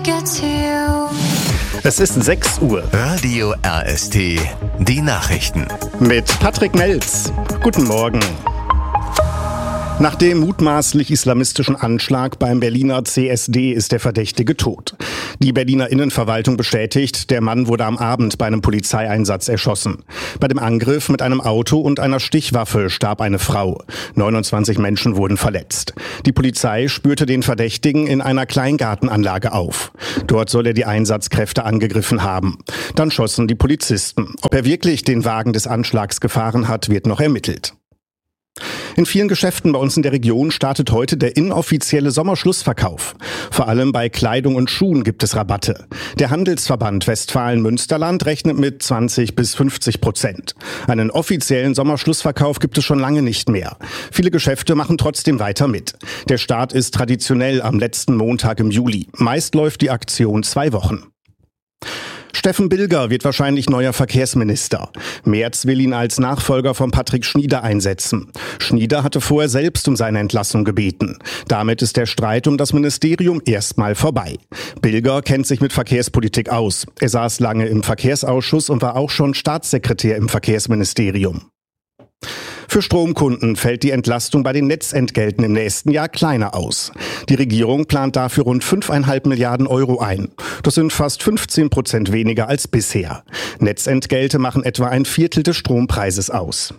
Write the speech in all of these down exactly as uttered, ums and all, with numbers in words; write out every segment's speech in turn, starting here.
Es ist sechs Uhr. Radio R S T, die Nachrichten. Mit Patrick Melz. Guten Morgen. Nach dem mutmaßlich islamistischen Anschlag beim Berliner C S D ist der Verdächtige tot. Die Berliner Innenverwaltung bestätigt, der Mann wurde am Abend bei einem Polizeieinsatz erschossen. Bei dem Angriff mit einem Auto und einer Stichwaffe starb eine Frau. neunundzwanzig Menschen wurden verletzt. Die Polizei spürte den Verdächtigen in einer Kleingartenanlage auf. Dort soll er die Einsatzkräfte angegriffen haben. Dann schossen die Polizisten. Ob er wirklich den Wagen des Anschlags gefahren hat, wird noch ermittelt. In vielen Geschäften bei uns in der Region startet heute der inoffizielle Sommerschlussverkauf. Vor allem bei Kleidung und Schuhen gibt es Rabatte. Der Handelsverband Westfalen-Münsterland rechnet mit zwanzig bis fünfzig Prozent. Einen offiziellen Sommerschlussverkauf gibt es schon lange nicht mehr. Viele Geschäfte machen trotzdem weiter mit. Der Start ist traditionell am letzten Montag im Juli. Meist läuft die Aktion zwei Wochen. Steffen Bilger wird wahrscheinlich neuer Verkehrsminister. Merz will ihn als Nachfolger von Patrick Schnieder einsetzen. Schnieder hatte vorher selbst um seine Entlassung gebeten. Damit ist der Streit um das Ministerium erstmal vorbei. Bilger kennt sich mit Verkehrspolitik aus. Er saß lange im Verkehrsausschuss und war auch schon Staatssekretär im Verkehrsministerium. Für Stromkunden fällt die Entlastung bei den Netzentgelten im nächsten Jahr kleiner aus. Die Regierung plant dafür rund fünfeinhalb Milliarden Euro ein. Das sind fast fünfzehn Prozent weniger als bisher. Netzentgelte machen etwa ein Viertel des Strompreises aus.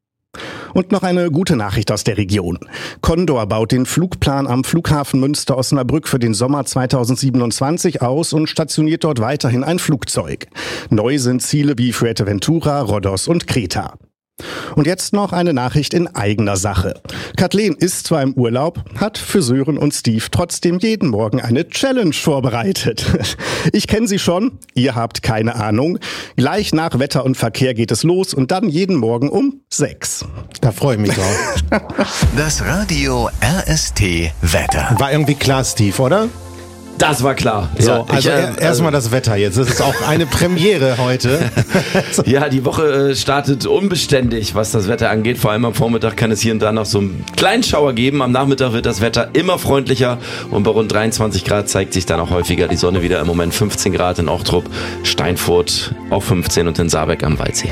Und noch eine gute Nachricht aus der Region. Condor baut den Flugplan am Flughafen Münster-Osnabrück für den Sommer zweitausendsiebenundzwanzig aus und stationiert dort weiterhin ein Flugzeug. Neu sind Ziele wie Fuerteventura, Rhodos und Kreta. Und jetzt noch eine Nachricht in eigener Sache. Kathleen ist zwar im Urlaub, hat für Sören und Steve trotzdem jeden Morgen eine Challenge vorbereitet. Ich kenne sie schon, ihr habt keine Ahnung. Gleich nach Wetter und Verkehr geht es los und dann jeden Morgen um sechs. Da freue ich mich drauf. Das Radio R S T Wetter. War irgendwie klar, Steve, oder? Das war klar. So, ja, also ich, äh, erstmal das Wetter jetzt. Das ist auch eine Premiere heute. Ja, die Woche äh, startet unbeständig, was das Wetter angeht. Vor allem am Vormittag kann es hier und da noch so einen kleinen Schauer geben. Am Nachmittag wird das Wetter immer freundlicher und bei rund dreiundzwanzig Grad zeigt sich dann auch häufiger die Sonne wieder. Im Moment fünfzehn Grad in Ochtrup, Steinfurt auch fünfzehn und in Saarbeck am Waldsee.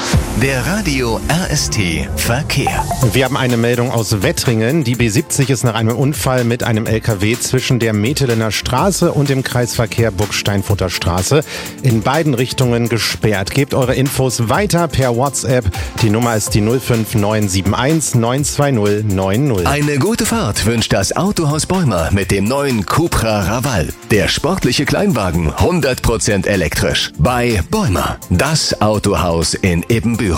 Der Radio R S T Verkehr. Wir haben eine Meldung aus Wettringen. Die B siebzig ist nach einem Unfall mit einem L K W zwischen der Metelener Straße und dem Kreisverkehr Burgsteinfurter Straße in beiden Richtungen gesperrt. Gebt eure Infos weiter per WhatsApp. Die Nummer ist die null fünf neun sieben eins neun zwei null neun null. Eine gute Fahrt wünscht das Autohaus Bäumer mit dem neuen Cupra Raval. Der sportliche Kleinwagen, hundert Prozent elektrisch. Bei Bäumer, das Autohaus in Ebenbüren.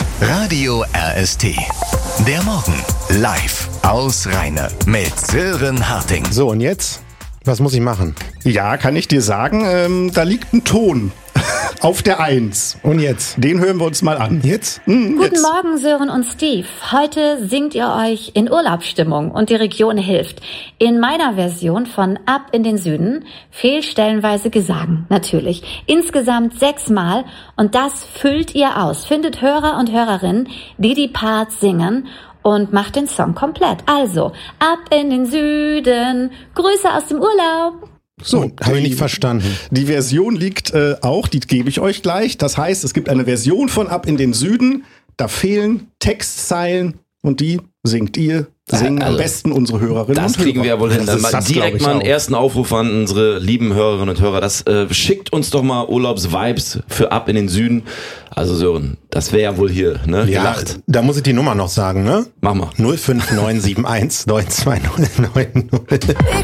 Radio R S T. Der Morgen live aus Rheine mit Sören Harting. So, und jetzt? Was muss ich machen? Ja, kann ich dir sagen, ähm, da liegt ein Ton auf der Eins. Und jetzt? Den hören wir uns mal an. Jetzt? Hm, Guten jetzt. Morgen, Sören und Steve. Heute singt ihr euch in Urlaubsstimmung und die Region hilft. In meiner Version von Ab in den Süden fehlt stellenweise Gesang, natürlich. Insgesamt sechsmal und das füllt ihr aus. Findet Hörer und Hörerinnen, die die Parts singen und macht den Song komplett. Also, ab in den Süden, Grüße aus dem Urlaub. So, habe ich nicht verstanden. Die Version liegt äh, auch, die gebe ich euch gleich. Das heißt, es gibt eine Version von Ab in den Süden. Da fehlen Textzeilen und die singt ihr. Singen also, am besten unsere Hörerinnen Das und Hörer. kriegen wir ja wohl hin. Dann mal direkt mal einen ersten Aufruf an unsere lieben Hörerinnen und Hörer. Das äh, schickt uns doch mal Urlaubsvibes für Ab in den Süden. Also Sören, das wäre ja wohl hier, ne? Ja, Gelacht. da muss ich die Nummer noch sagen, ne? Mach mal. null fünf neun sieben eins neun zwei null neun null.